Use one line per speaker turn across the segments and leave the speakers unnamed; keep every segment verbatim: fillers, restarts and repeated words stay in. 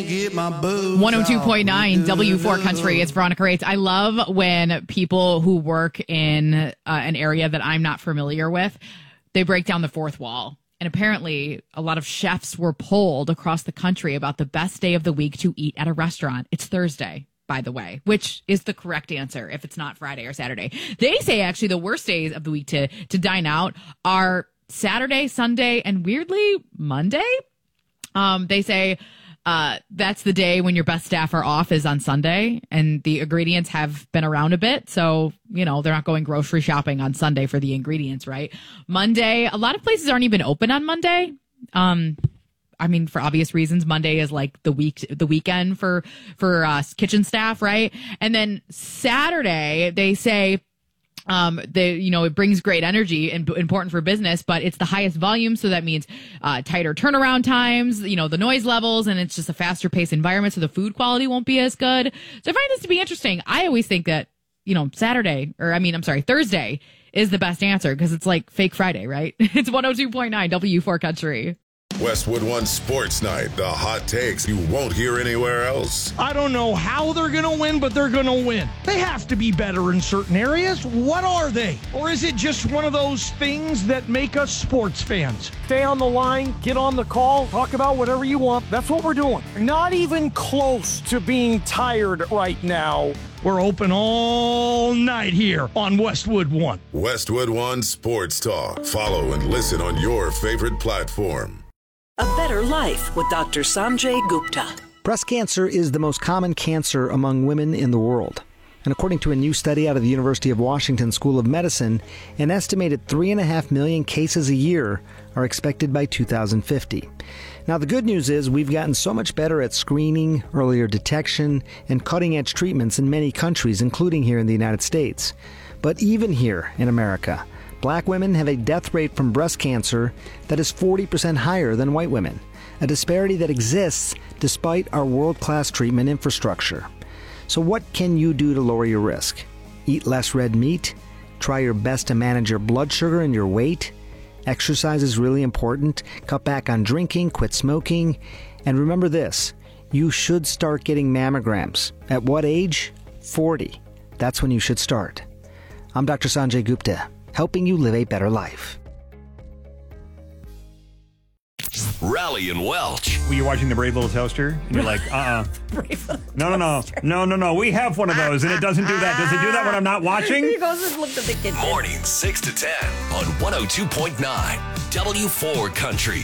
can't get my boobs
one oh two point nine
off.
W four Country. It's Veronica Rates. I love when people who work in uh, an area that I'm not familiar with, they break down the fourth wall. And apparently a lot of chefs were polled across the country about the best day of the week to eat at a restaurant. It's Thursday, by the way, which is the correct answer if it's not Friday or Saturday. They say actually the worst days of the week to, to dine out are Saturday, Sunday, and weirdly Monday. Um, they say uh, that's the day when your best staff are off is on Sunday, and the ingredients have been around a bit. So, you know, they're not going grocery shopping on Sunday for the ingredients, right? Monday, a lot of places aren't even open on Monday. Um, I mean, for obvious reasons, Monday is like the week, the weekend for, for uh, kitchen staff, right? And then Saturday, they say, Um, they, you know, it brings great energy and important for business, but it's the highest volume. So that means, uh, tighter turnaround times, you know, the noise levels, and it's just a faster paced environment. So the food quality won't be as good. So I find this to be interesting. I always think that, you know, Saturday, or I mean, I'm sorry, Thursday is the best answer because it's like fake Friday, right? It's one oh two point nine W four Country.
Westwood One Sports Night, the hot takes you won't hear anywhere else.
I don't know how they're going to win, but they're going to win. They have to be better in certain areas. What are they? Or is it just one of those things that make us sports fans?
Stay on the line, get on the call, talk about whatever you want. That's what we're doing. Not even close to being tired right now.
We're open all night here on Westwood One.
Westwood One Sports Talk. Follow and listen on your favorite platform.
A Better Life with Doctor Sanjay Gupta.
Breast cancer is the most common cancer among women in the world. And according to a new study out of the University of Washington School of Medicine, an estimated three and a half million cases a year are expected by two thousand fifty. Now, the good news is we've gotten so much better at screening, earlier detection, and cutting-edge treatments in many countries, including here in the United States. But even here in America, Black women have a death rate from breast cancer that is forty percent higher than white women, a disparity that exists despite our world-class treatment infrastructure. So what can you do to lower your risk? Eat less red meat? Try your best to manage your blood sugar and your weight? Exercise is really important. Cut back on drinking, quit smoking. And remember this, you should start getting mammograms. At what age? forty. That's when you should start. I'm Doctor Sanjay Gupta, helping you live a better life.
Rally and Welch.
Well, you're watching the Brave Little Toaster, and you're like, uh-uh. no, no, no. No, no, no. We have one of those, and it doesn't do that. Does it do that when I'm not watching?
He goes and looks at the kitchen.
Morning, six to ten on one oh two point nine W four Country.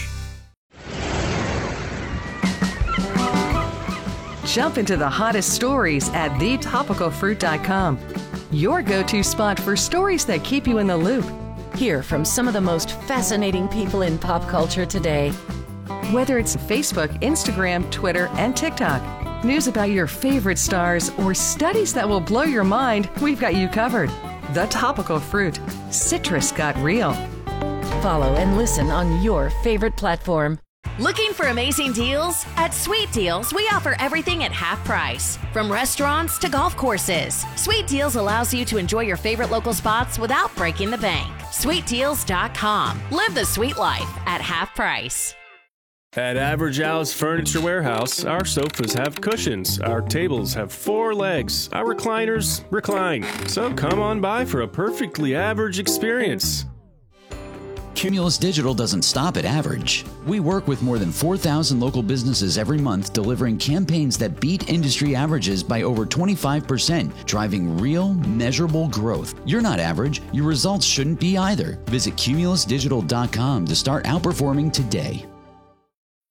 Jump into the hottest stories at the topical fruit dot com. Your go-to spot for stories that keep you in the loop.
Hear from some of the most fascinating people in pop culture today.
Whether it's Facebook, Instagram, Twitter, and TikTok, news about your favorite stars, or studies that will blow your mind, we've got you covered. The Topical Fruit. Citrus got real.
Follow and listen on your favorite platform.
Looking for amazing deals? At Sweet Deals, we offer everything at half price. From restaurants to golf courses, Sweet Deals allows you to enjoy your favorite local spots without breaking the bank. sweet deals dot com. Live the sweet life at half price.
At Average Al's Furniture Warehouse, our sofas have cushions, our tables have four legs, our recliners recline. So come on by for a perfectly average experience.
Cumulus Digital doesn't stop at average. We work with more than four thousand local businesses every month, delivering campaigns that beat industry averages by over twenty-five percent, driving real, measurable growth. You're not average. Your results shouldn't be either. Visit cumulus digital dot com to start outperforming today.